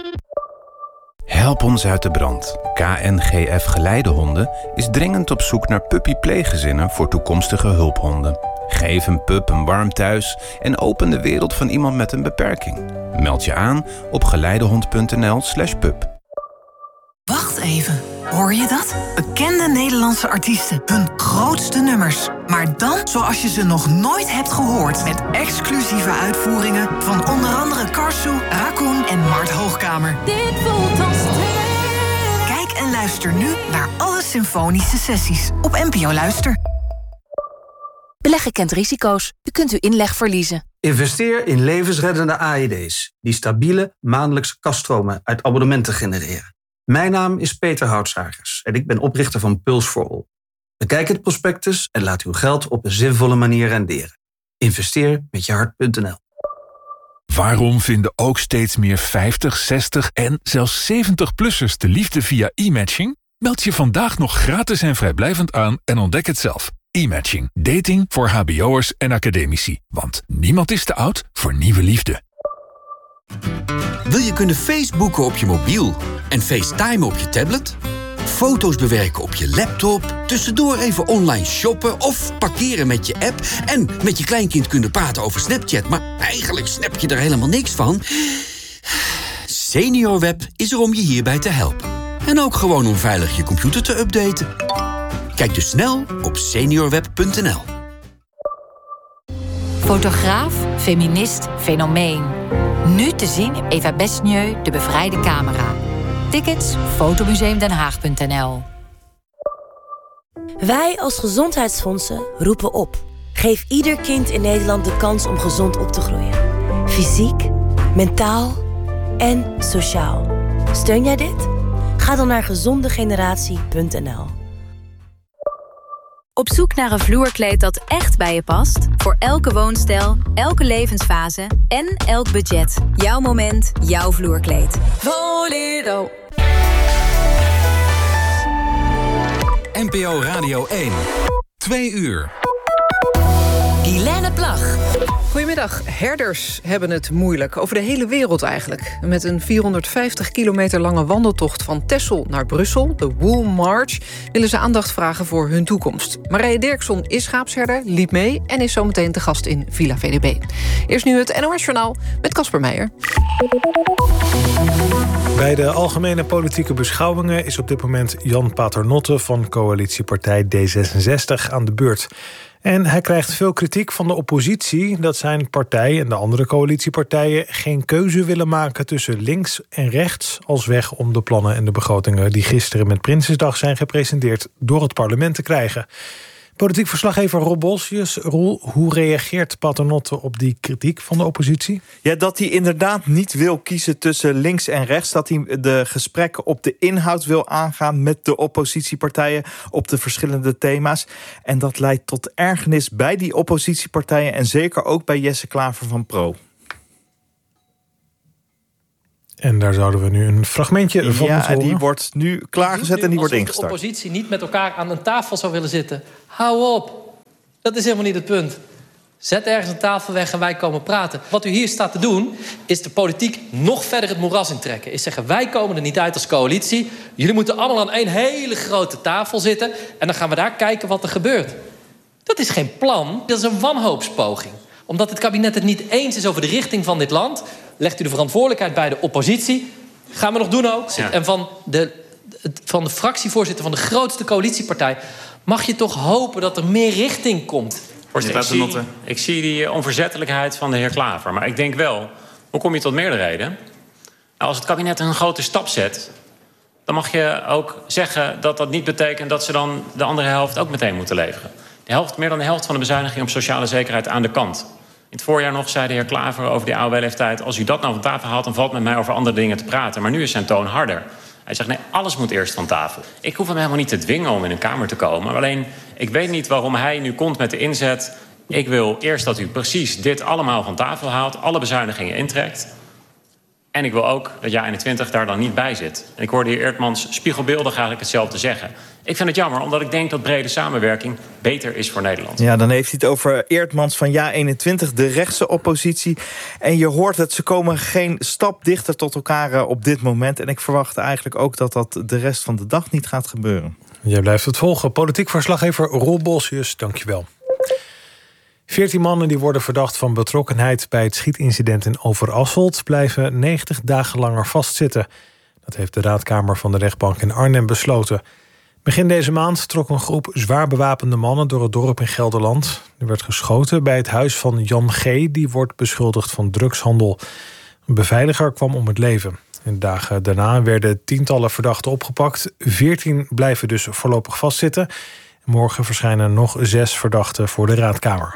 Speaker 20: Help ons uit de brand. K N G F Geleidehonden is dringend op zoek naar puppypleeggezinnen voor toekomstige hulphonden. Geef een pup een warm thuis en open de wereld van iemand met een beperking. Meld je aan op geleidehond.nl slash pup.
Speaker 21: Wacht even, hoor je dat? Bekende Nederlandse artiesten, hun grootste nummers. Maar dan zoals je ze nog nooit hebt gehoord. Met exclusieve uitvoeringen van onder andere Karsu, Raccoon en Mart Hoogkamer. Dit voelt als twee. Kijk en luister nu naar alle symfonische sessies op N P O Luister.
Speaker 22: Beleggen kent risico's. U kunt uw inleg verliezen.
Speaker 23: Investeer in levensreddende A E D's... die stabiele maandelijkse kaststromen uit abonnementen genereren. Mijn naam is Peter Houtsagers en ik ben oprichter van Puls for All. Bekijk het prospectus en laat uw geld op een zinvolle manier renderen. Investeer met je hart punt n l.
Speaker 24: Waarom vinden ook steeds meer vijftig, zestig en zelfs zeventig-plussers de liefde via e-matching? Meld je vandaag nog gratis en vrijblijvend aan en ontdek het zelf. E-matching. Dating voor hbo'ers en academici. Want niemand is te oud voor nieuwe liefde.
Speaker 25: Wil je kunnen Facebooken op je mobiel en FaceTime op je tablet? Foto's bewerken op je laptop, tussendoor even online shoppen of parkeren met je app en met je kleinkind kunnen praten over Snapchat, maar eigenlijk snap je er helemaal niks van? SeniorWeb is er om je hierbij te helpen. En ook gewoon om veilig je computer te updaten. Kijk dus snel op seniorweb punt n l.
Speaker 26: Fotograaf, feminist, fenomeen. Nu te zien in Eva Besnieu, De Bevrijde Camera. Tickets, fotomuseum den haag punt n l.
Speaker 27: Wij als gezondheidsfondsen roepen op. Geef ieder kind in Nederland de kans om gezond op te groeien. Fysiek, mentaal en sociaal. Steun jij dit? Ga dan naar gezondegeneratie punt n l.
Speaker 28: Op zoek naar een vloerkleed dat echt bij je past? Voor elke woonstijl, elke levensfase en elk budget. Jouw moment, jouw vloerkleed. Voledo.
Speaker 7: N P O Radio één. Twee uur.
Speaker 22: Guilaine Plag.
Speaker 9: Goedemiddag. Herders hebben het moeilijk. Over de hele wereld eigenlijk. Met een vierhonderdvijftig kilometer lange wandeltocht van Texel naar Brussel, de Wool March, willen ze aandacht vragen voor hun toekomst. Marije Dirkson is schaapsherder, liep mee en is zometeen te gast in Villa V D B. Eerst nu het N O S-journaal met Casper Meijer.
Speaker 29: Bij de algemene politieke beschouwingen is op dit moment Jan Paternotte van coalitiepartij D zesenzestig aan de beurt. En hij krijgt veel kritiek van de oppositie dat zijn partij en de andere coalitiepartijen geen keuze willen maken tussen links en rechts als weg om de plannen en de begrotingen die gisteren met Prinsjesdag zijn gepresenteerd door het parlement te krijgen. Politiek verslaggever Rob Bolsius. Roel, hoe reageert Paternotte op die kritiek van de oppositie?
Speaker 1: Ja, dat hij inderdaad niet wil kiezen tussen links en rechts. Dat hij de gesprekken op de inhoud wil aangaan met de oppositiepartijen op de verschillende thema's. En dat leidt tot ergernis bij die oppositiepartijen en zeker ook bij Jesse Klaver van Pro.
Speaker 29: En daar zouden we nu een fragmentje van
Speaker 1: ja,
Speaker 29: moeten horen.
Speaker 1: Die wordt nu klaargezet nu en die wordt ingestart.
Speaker 2: Als de oppositie niet met elkaar aan een tafel zou willen zitten. Hou op. Dat is helemaal niet het punt. Zet ergens een tafel weg en wij komen praten. Wat u hier staat te doen, is de politiek nog verder het moeras intrekken. Is zeggen, wij komen er niet uit als coalitie. Jullie moeten allemaal aan één hele grote tafel zitten. En dan gaan we daar kijken wat er gebeurt. Dat is geen plan, dat is een wanhoopspoging. Omdat het kabinet het niet eens is over de richting van dit land, legt u de verantwoordelijkheid bij de oppositie. Gaan we nog doen ook. Ja. En van de, van de fractievoorzitter van de grootste coalitiepartij mag je toch hopen dat er meer richting komt.
Speaker 3: Voorzitter, ik, zie, ik zie die onverzettelijkheid van de heer Klaver. Maar ik denk wel, hoe kom je tot meerderheden? Nou, als het kabinet een grote stap zet, dan mag je ook zeggen dat dat niet betekent dat ze dan de andere helft ook meteen moeten leveren. De helft, meer dan de helft van de bezuiniging op sociale zekerheid aan de kant. In het voorjaar nog zei de heer Klaver over die A O W-leeftijd, als u dat nou van tafel haalt, dan valt met mij over andere dingen te praten. Maar nu is zijn toon harder. Hij zegt, nee, alles moet eerst van tafel. Ik hoef hem helemaal niet te dwingen om in een kamer te komen. Alleen, ik weet niet waarom hij nu komt met de inzet, ik wil eerst dat u precies dit allemaal van tafel haalt, alle bezuinigingen intrekt. En ik wil ook dat jaar eenentwintig daar dan niet bij zit. En ik hoorde de heer Eertmans spiegelbeeldig eigenlijk hetzelfde zeggen. Ik vind het jammer, omdat ik denk dat brede samenwerking beter is voor Nederland.
Speaker 1: Ja, dan heeft hij het over Eertmans van Ja eenentwintig, de rechtse oppositie. En je hoort het, ze komen geen stap dichter tot elkaar op dit moment. En ik verwacht eigenlijk ook dat dat de rest van de dag niet gaat gebeuren.
Speaker 29: Jij blijft het volgen. Politiek verslaggever Roel Bolsius, dankjewel. Veertien mannen die worden verdacht van betrokkenheid bij het schietincident in Overasselt blijven negentig dagen langer vastzitten. Dat heeft de raadkamer van de rechtbank in Arnhem besloten. Begin deze maand trok een groep zwaar bewapende mannen door het dorp in Gelderland. Er werd geschoten bij het huis van Jan G., die wordt beschuldigd van drugshandel. Een beveiliger kwam om het leven. In de dagen daarna werden tientallen verdachten opgepakt. Veertien blijven dus voorlopig vastzitten. Morgen verschijnen nog zes verdachten voor de raadkamer.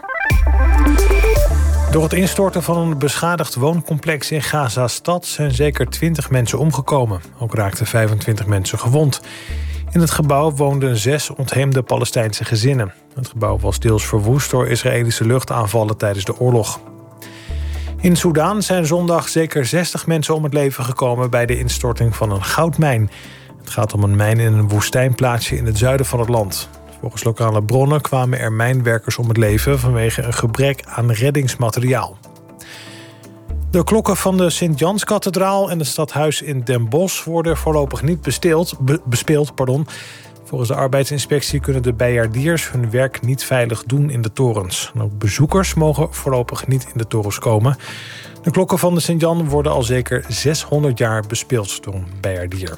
Speaker 29: Door het instorten van een beschadigd wooncomplex in Gaza-stad zijn zeker twintig mensen omgekomen. Ook raakten vijfentwintig mensen gewond. In het gebouw woonden zes ontheemde Palestijnse gezinnen. Het gebouw was deels verwoest door Israëlische luchtaanvallen tijdens de oorlog. In Soedan zijn zondag zeker zestig mensen om het leven gekomen bij de instorting van een goudmijn. Het gaat om een mijn in een woestijnplaatsje in het zuiden van het land. Volgens lokale bronnen kwamen er mijnwerkers om het leven vanwege een gebrek aan reddingsmateriaal. De klokken van de Sint-Janskathedraal en het stadhuis in Den Bosch worden voorlopig niet besteeld, be, bespeeld. Pardon. Volgens de arbeidsinspectie kunnen de bijaardiers hun werk niet veilig doen in de torens. En ook bezoekers mogen voorlopig niet in de torens komen. De klokken van de Sint-Jan worden al zeker zeshonderd jaar bespeeld door een bijaardier.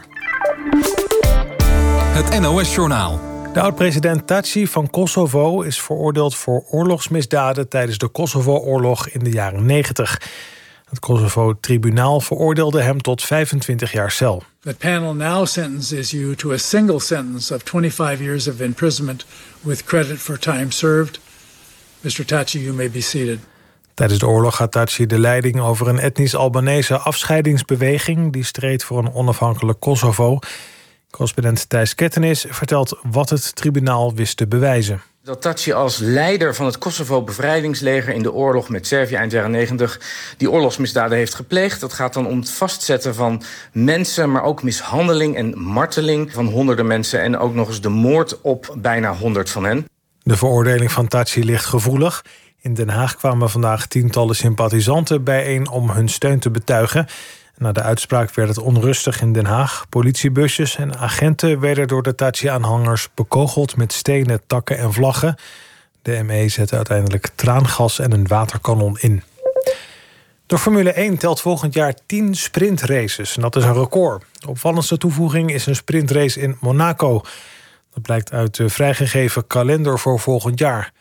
Speaker 7: Het N O S-journaal.
Speaker 29: De oud-president Thaci van Kosovo is veroordeeld voor oorlogsmisdaden tijdens de Kosovo-oorlog in de jaren negentig. Het Kosovo-tribunaal veroordeelde hem tot vijfentwintig jaar cel.
Speaker 4: The panel now sentences you to a single sentence of twenty-five years of imprisonment with credit for time served. mister Thaci, you may be seated.
Speaker 29: Tijdens de oorlog had Thaci de leiding over een etnisch Albanese afscheidingsbeweging die streed voor een onafhankelijk Kosovo. Correspondent Thijs Kettenis vertelt wat het tribunaal wist te bewijzen.
Speaker 5: Dat Thaci als leider van het Kosovo-bevrijdingsleger in de oorlog met Servië eind jaren negentig die oorlogsmisdaden heeft gepleegd. Dat gaat dan om het vastzetten van mensen, maar ook mishandeling en marteling van honderden mensen en ook nog eens de moord op bijna honderd van hen.
Speaker 29: De veroordeling van Thaci ligt gevoelig. In Den Haag kwamen vandaag tientallen sympathisanten bijeen om hun steun te betuigen. Na de uitspraak werd het onrustig in Den Haag. Politiebusjes en agenten werden door de Thaci-aanhangers bekogeld met stenen, takken en vlaggen. De M E zette uiteindelijk traangas en een waterkanon in. De Formule één telt volgend jaar tien sprintraces. En dat is een record. De opvallendste toevoeging is een sprintrace in Monaco. Dat blijkt uit de vrijgegeven kalender voor volgend jaar.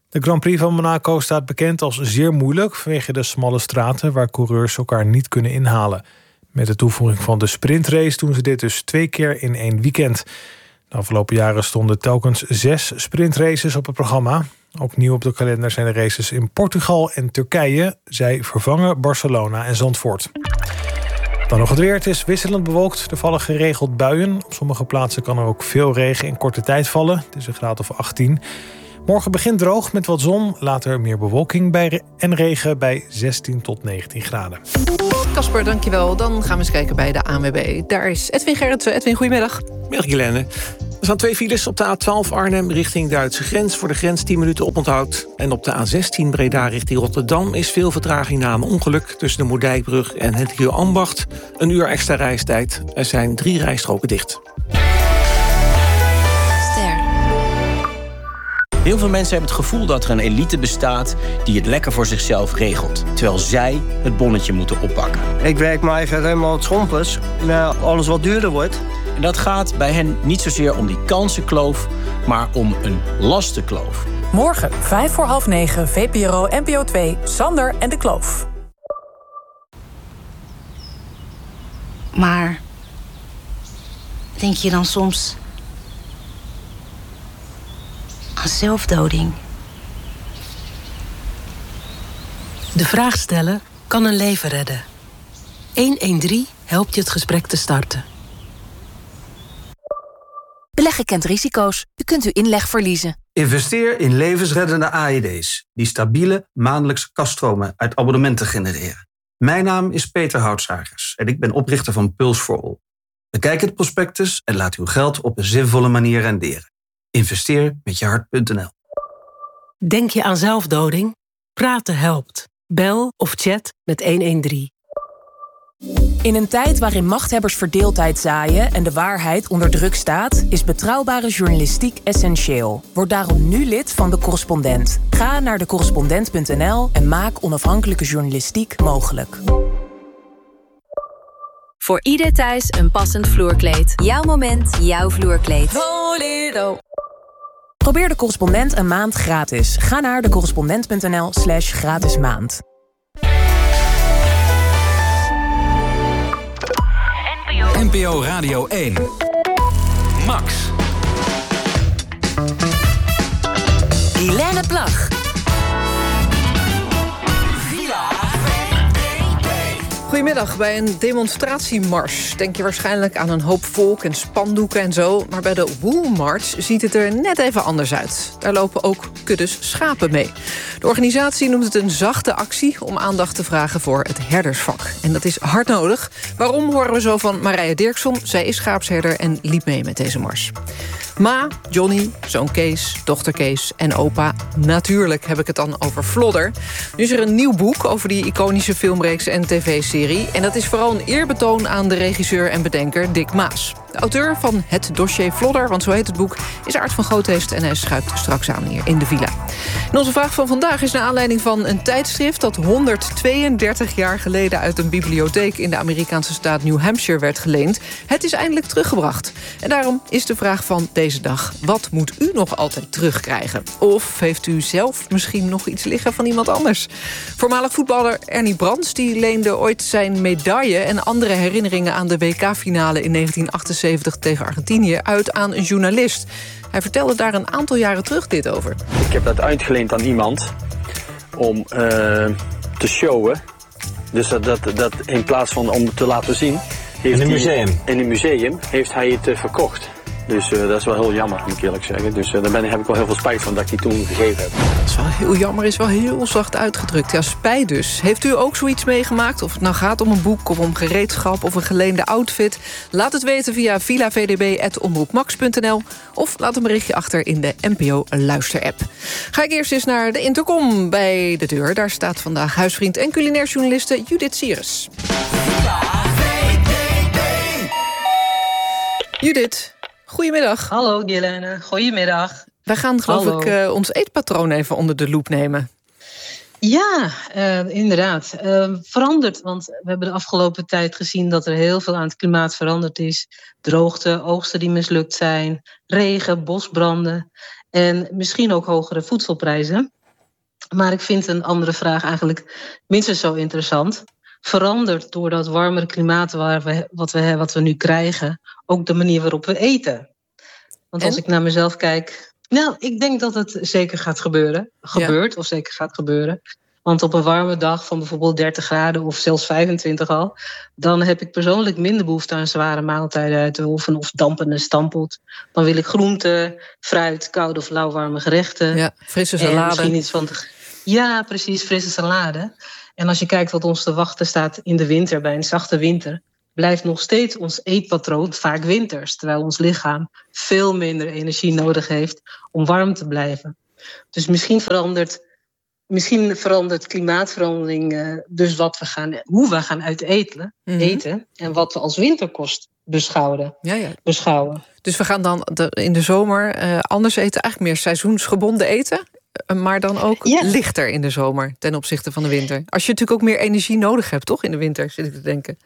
Speaker 29: De Grand Prix van Monaco staat bekend als zeer moeilijk vanwege de smalle straten waar coureurs elkaar niet kunnen inhalen. Met de toevoeging van de sprintrace doen ze dit dus twee keer in één weekend. De afgelopen jaren stonden telkens zes sprintraces op het programma. Ook nieuw op de kalender zijn de races in Portugal en Turkije. Zij vervangen Barcelona en Zandvoort. Dan nog het weer. Het is wisselend bewolkt. Er vallen geregeld buien. Op sommige plaatsen kan er ook veel regen in korte tijd vallen. Het is een graad of achttien. Morgen begint droog met wat zon. Later meer bewolking bij en regen bij zestien tot negentien graden.
Speaker 6: Casper, dankjewel. Dan gaan we eens kijken bij de A N W B. Daar is Edwin Gerritsen. Edwin, goedemiddag.
Speaker 8: Middag, Helene. Er staan twee files op de A twaalf Arnhem richting Duitse grens. Voor de grens tien minuten oponthoud. En op de A zestien Breda richting Rotterdam is veel vertraging na een ongeluk tussen de Moerdijkbrug en Hendrik Ambacht. Een uur extra reistijd. Er zijn drie rijstroken dicht.
Speaker 10: Heel veel mensen hebben het gevoel dat er een elite bestaat die het lekker voor zichzelf regelt. Terwijl zij het bonnetje moeten oppakken.
Speaker 11: Ik werk me eigenlijk helemaal het schompers naar alles wat duurder wordt.
Speaker 10: En dat gaat bij hen niet zozeer om die kansenkloof, maar om een lastenkloof.
Speaker 12: Morgen, vijf voor half negen, V P R O N P O twee, Sander en de Kloof.
Speaker 13: Maar denk je dan soms aan zelfdoding?
Speaker 14: De vraag stellen kan een leven redden. honderddertien helpt je het gesprek te starten.
Speaker 22: Beleggen kent risico's. U kunt uw inleg verliezen.
Speaker 23: Investeer in levensreddende A E D's... die stabiele maandelijkse kaststromen uit abonnementen genereren. Mijn naam is Peter Houtsagers en ik ben oprichter van Pulse for All. Bekijk het prospectus en laat uw geld op een zinvolle manier renderen. Investeer met je hart punt n l.
Speaker 14: Denk je aan zelfdoding? Praten helpt. Bel of chat met honderddertien.
Speaker 12: In een tijd waarin machthebbers verdeeldheid zaaien en de waarheid onder druk staat, is betrouwbare journalistiek essentieel. Word daarom nu lid van De Correspondent. Ga naar de correspondent punt n l en maak onafhankelijke journalistiek mogelijk.
Speaker 28: Voor ieder thuis een passend vloerkleed. Jouw moment, jouw vloerkleed.
Speaker 12: Volero. Probeer De Correspondent een maand gratis. Ga naar de correspondent punt n l slash gratis maand.
Speaker 7: N P O Radio één. Max.
Speaker 12: Helene Plag.
Speaker 6: Goedemiddag. Bij een demonstratiemars denk je waarschijnlijk aan een hoop volk en spandoeken en zo. Maar bij de Wool March ziet het er net even anders uit. Daar lopen ook kuddes schapen mee. De organisatie noemt het een zachte actie om aandacht te vragen voor het herdersvak. En dat is hard nodig. Waarom horen we zo van Marije Dirkson? Zij is schaapsherder en liep mee met deze mars. Ma, Johnny, zoon Kees, dochter Kees en opa. Natuurlijk heb ik het dan over Flodder. Nu is er een nieuw boek over die iconische filmreeks en tv-serie. En dat is vooral een eerbetoon aan de regisseur en bedenker Dick Maas. De auteur van Het Dossier Flodder, want zo heet het boek, is Aart van Grootheest en hij schuift straks aan hier in de villa. En onze vraag van vandaag is naar aanleiding van een tijdschrift dat honderdtweeëndertig jaar geleden uit een bibliotheek in de Amerikaanse staat New Hampshire werd geleend. Het is eindelijk teruggebracht. En daarom is de vraag van deze dag: wat moet u nog altijd terugkrijgen? Of heeft u zelf misschien nog iets liggen van iemand anders? Voormalig voetballer Ernie Brands die leende ooit zijn medaille en andere herinneringen aan de W K-finale in negentien achtenzeventig tegen Argentinië uit aan een journalist. Hij vertelde daar een aantal jaren terug dit over.
Speaker 15: Ik heb dat uitgeleend aan iemand om uh, te showen. Dus dat, dat, dat in plaats van om te laten zien, heeft in een hij, museum? In een museum heeft hij het uh, verkocht. Dus uh, dat is wel heel jammer, moet ik eerlijk zeggen. Dus uh, daar ben, heb ik wel heel veel spijt van dat ik die toen gegeven heb.
Speaker 6: Dat is wel heel jammer, is wel heel zacht uitgedrukt. Ja, spijt dus. Heeft u ook zoiets meegemaakt? Of het nou gaat om een boek of om gereedschap of een geleende outfit? Laat het weten via villa v d b at omroep max punt n l of laat een berichtje achter in de N P O Luister-app. Ga ik eerst eens naar de intercom bij de deur. Daar staat vandaag huisvriend en culinair journaliste Judith Sieris. Judith, goedemiddag.
Speaker 16: Hallo Gilene, goedemiddag.
Speaker 6: Wij gaan geloof
Speaker 16: Hallo.
Speaker 6: ik uh, ons eetpatroon even onder de loep nemen.
Speaker 16: Ja, uh, inderdaad. Uh, veranderd, want we hebben de afgelopen tijd gezien dat er heel veel aan het klimaat veranderd is. Droogte, oogsten die mislukt zijn, regen, bosbranden en misschien ook hogere voedselprijzen. Maar ik vind een andere vraag eigenlijk minstens zo interessant. Verandert door dat warmere klimaat waar we, wat, we, wat we nu krijgen ook de manier waarop we eten? Want als en? ik naar mezelf kijk... Nou, ik denk dat het zeker gaat gebeuren. Gebeurt, ja. of zeker gaat gebeuren. Want op een warme dag van bijvoorbeeld dertig graden of zelfs vijfentwintig al... dan heb ik persoonlijk minder behoefte aan zware maaltijden uit de oven of dampende stampot. Dan wil ik groente, fruit, koude of lauwwarme gerechten.
Speaker 6: Ja, frisse salade.
Speaker 16: En misschien iets van de... Ja, precies, frisse salade. En als je kijkt wat ons te wachten staat in de winter, bij een zachte winter... blijft nog steeds ons eetpatroon vaak winters... terwijl ons lichaam veel minder energie nodig heeft om warm te blijven. Dus misschien verandert, misschien verandert klimaatverandering uh, dus wat we gaan, hoe we gaan uit eten, mm-hmm. eten... en wat we als winterkost beschouwen.
Speaker 6: Ja, ja.
Speaker 16: beschouwen.
Speaker 6: Dus we gaan dan de, in de zomer uh, anders eten, eigenlijk meer seizoensgebonden eten... maar dan ook ja. lichter in de zomer ten opzichte van de winter. Als je natuurlijk ook meer energie nodig hebt, toch, in de winter, zit ik te denken.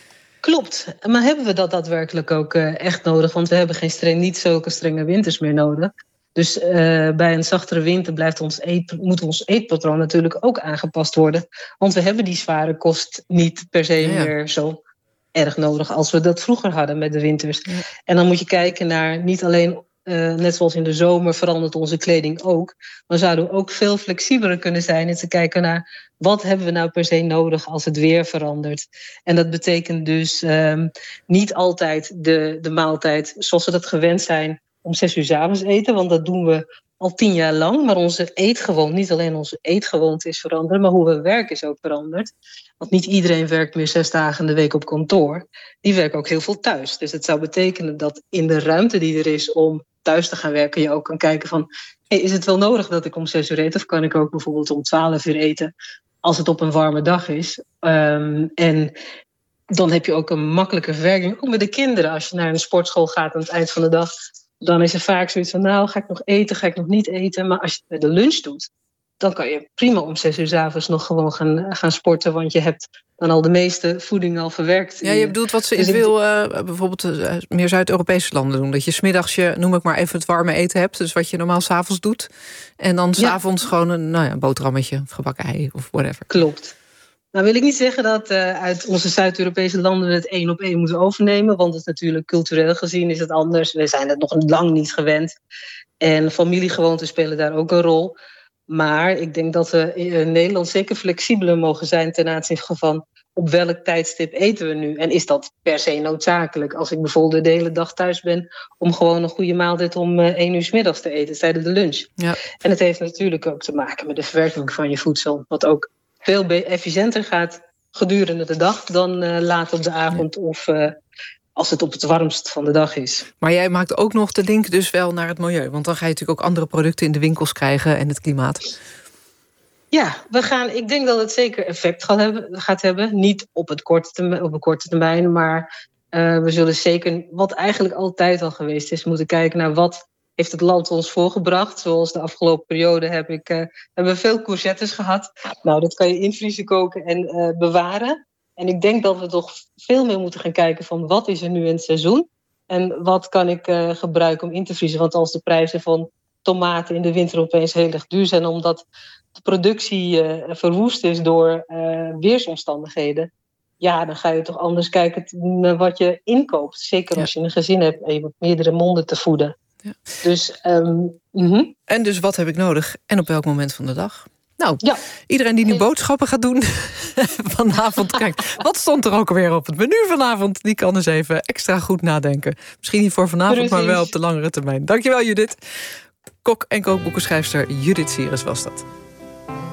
Speaker 16: Klopt, maar hebben we dat daadwerkelijk ook uh, echt nodig? Want we hebben geen streng, niet zulke strenge winters meer nodig. Dus uh, bij een zachtere winter blijft ons eet, moet ons eetpatroon natuurlijk ook aangepast worden. Want we hebben die zware kost niet per se ja, ja. meer zo erg nodig als we dat vroeger hadden met de winters. Ja. En dan moet je kijken naar niet alleen... Uh, net zoals in de zomer verandert onze kleding ook. Dan zouden we ook veel flexibeler kunnen zijn... en te kijken naar wat hebben we nou per se nodig als het weer verandert. En dat betekent dus um, niet altijd de, de maaltijd zoals we dat gewend zijn... om zes uur 's avonds eten, want dat doen we al tien jaar lang. Maar onze eetgewoonte, niet alleen onze eetgewoonte is veranderd... maar hoe we werken is ook veranderd. Want niet iedereen werkt meer zes dagen in de week op kantoor. Die werken ook heel veel thuis. Dus het zou betekenen dat in de ruimte die er is om thuis te gaan werken... je ook kan kijken van, hey, is het wel nodig dat ik om zes uur eet... of kan ik ook bijvoorbeeld om twaalf uur eten als het op een warme dag is. Um, en dan heb je ook een makkelijke verwerking. Ook met de kinderen, als je naar een sportschool gaat aan het eind van de dag... dan is er vaak zoiets van, nou, ga ik nog eten, ga ik nog niet eten? Maar als je de lunch doet, dan kan je prima om zes uur 's avonds nog gewoon gaan, gaan sporten... want je hebt dan al de meeste voeding al verwerkt.
Speaker 6: Ja, je bedoelt wat ze in dus veel, uh, bijvoorbeeld uh, meer Zuid-Europese landen doen. Dat je 's middags je, noem ik maar even, het warme eten hebt. Dus wat je normaal 's avonds doet. En dan 's ja. avonds gewoon een nou ja, boterhammetje of gebakken ei of whatever.
Speaker 16: Klopt. Nou wil ik niet zeggen dat uh, uit onze Zuid-Europese landen... we het één op één moeten overnemen. Want het is natuurlijk cultureel gezien is het anders. We zijn het nog lang niet gewend. En familiegewoonten spelen daar ook een rol. Maar ik denk dat we in Nederland zeker flexibeler mogen zijn... ten aanzien van op welk tijdstip eten we nu. En is dat per se noodzakelijk? Als ik bijvoorbeeld de hele dag thuis ben... om gewoon een goede maaltijd om uh, één uur 's middags te eten tijdens de lunch. Ja. En het heeft natuurlijk ook te maken met de verwerking van je voedsel. Wat ook veel efficiënter gaat gedurende de dag... dan uh, laat op de avond ja. of... Uh, als het op het warmst van de dag is.
Speaker 6: Maar jij maakt ook nog de link dus wel naar het milieu. Want dan ga je natuurlijk ook andere producten in de winkels krijgen... en het klimaat.
Speaker 16: Ja, we gaan, ik denk dat het zeker effect gaat hebben. Gaat hebben. Niet op, het korte termijn, op een korte termijn, maar uh, we zullen zeker... wat eigenlijk altijd al geweest is... moeten kijken naar wat heeft het land ons voorgebracht. Zoals de afgelopen periode heb ik, uh, hebben we veel courgettes gehad. Nou, dat kan je invriezen, koken en uh, bewaren... En ik denk dat we toch veel meer moeten gaan kijken van wat is er nu in het seizoen en wat kan ik uh, gebruiken om in te vriezen. Want als de prijzen van tomaten in de winter opeens heel erg duur zijn omdat de productie uh, verwoest is door uh, weersomstandigheden, ja, dan ga je toch anders kijken naar wat je inkoopt. Zeker als je een gezin hebt en je hebt meerdere monden te voeden. Ja. Dus, um, mm-hmm.
Speaker 6: En dus wat heb ik nodig en op welk moment van de dag? Nou, ja. Iedereen die nu boodschappen gaat doen vanavond, kijk, wat stond er ook alweer op het menu vanavond? Die kan eens even extra goed nadenken. Misschien niet voor vanavond, Precies. maar wel op de langere termijn. Dankjewel, Judith. Kok en kookboekenschrijfster Judith Sieris was dat.